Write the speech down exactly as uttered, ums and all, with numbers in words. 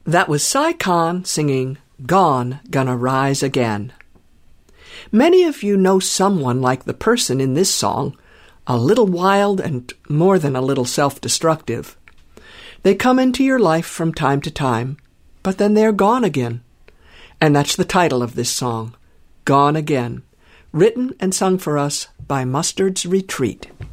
That was Cy Kahn singing Gone, Gonna Rise Again. Many of you know someone like the person in this song, a little wild and more than a little self-destructive. They come into your life from time to time, but then they're gone again. And that's the title of this song, Gone Again, written and sung for us by Mustard's Retreat.